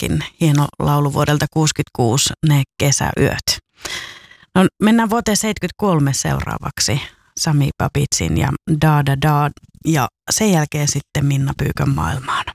todellakin hieno laulu vuodelta 1966, Ne kesäyöt. No, mennään vuoteen 1973 seuraavaksi. Sami Babitsin ja Da Da Da ja sen jälkeen sitten Minna Pyykän maailmaan.